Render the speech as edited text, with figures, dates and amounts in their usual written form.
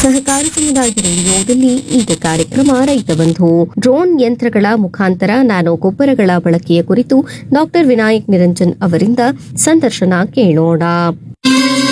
ಸಹಕಾರಿ ರೇಡಿಯೋದಲ್ಲಿ ಈಗ ಕಾರ್ಯಕ್ರಮ ರೈತ ಬಂಧು. ಡ್ರೋನ್ ಯಂತ್ರಗಳ ಮುಖಾಂತರ ನ್ಯಾನೋ ಗೊಬ್ಬರಗಳ ಬಳಕೆಯ ಕುರಿತು ಡಾಕ್ಟರ್ ವಿನಾಯಕ್ ನಿರಂಜನ್ ಅವರಿಂದ ಸಂದರ್ಶನ ಕೇಳೋಣ.